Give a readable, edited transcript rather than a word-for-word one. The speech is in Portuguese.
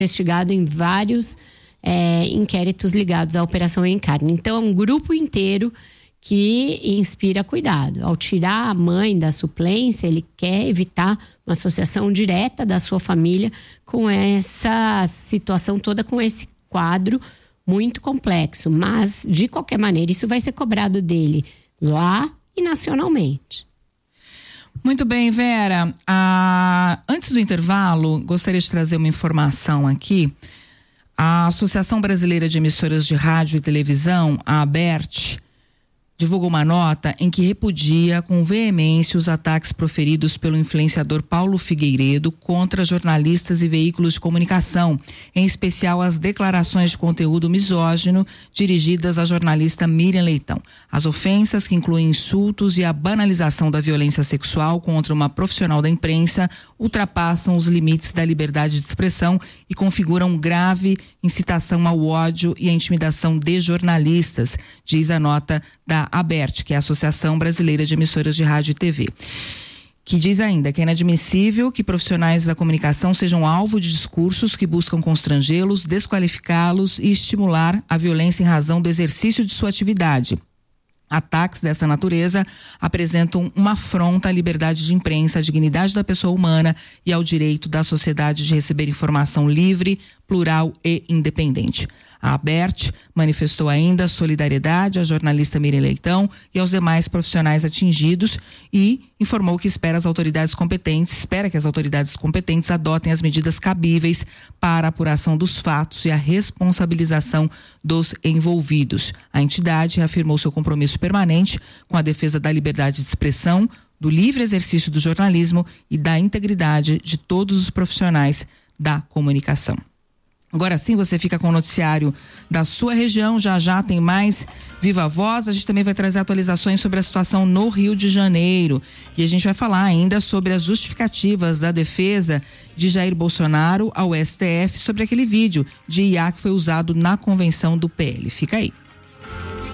investigado em vários inquéritos ligados à Operação Encarne. Então, é um grupo inteiro que inspira cuidado. Ao tirar a mãe da suplência, ele quer evitar uma associação direta da sua família com essa situação toda, com esse quadro muito complexo. Mas, de qualquer maneira, isso vai ser cobrado dele lá e nacionalmente. Muito bem, Vera. Antes do intervalo, gostaria de trazer uma informação aqui. A Associação Brasileira de Emissoras de Rádio e Televisão, a ABERT, divulgou uma nota em que repudia com veemência os ataques proferidos pelo influenciador Paulo Figueiredo contra jornalistas e veículos de comunicação, em especial as declarações de conteúdo misógino dirigidas à jornalista Miriam Leitão. As ofensas, que incluem insultos e a banalização da violência sexual contra uma profissional da imprensa, ultrapassam os limites da liberdade de expressão e configuram grave incitação ao ódio e à intimidação de jornalistas, diz a nota da ABERT, que é a Associação Brasileira de Emissoras de Rádio e TV, que diz ainda que é inadmissível que profissionais da comunicação sejam alvo de discursos que buscam constrangê-los, desqualificá-los e estimular a violência em razão do exercício de sua atividade. Ataques dessa natureza apresentam uma afronta à liberdade de imprensa, à dignidade da pessoa humana e ao direito da sociedade de receber informação livre, plural e independente. A ABERT manifestou ainda solidariedade à jornalista Miriam Leitão e aos demais profissionais atingidos e informou que espera que as autoridades competentes adotem as medidas cabíveis para a apuração dos fatos e a responsabilização dos envolvidos. A entidade reafirmou seu compromisso permanente com a defesa da liberdade de expressão, do livre exercício do jornalismo e da integridade de todos os profissionais da comunicação. Agora sim, você fica com o noticiário da sua região. Já tem mais Viva Voz. A gente também vai trazer atualizações sobre a situação no Rio de Janeiro. E a gente vai falar ainda sobre as justificativas da defesa de Jair Bolsonaro ao STF sobre aquele vídeo de IA que foi usado na convenção do PL. Fica aí.